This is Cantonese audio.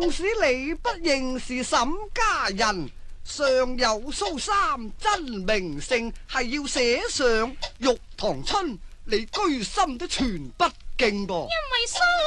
縱使你不認是沈家人，上有蘇三真名姓，係要寫上玉堂春，你居心都全不敬噃。 因為蘇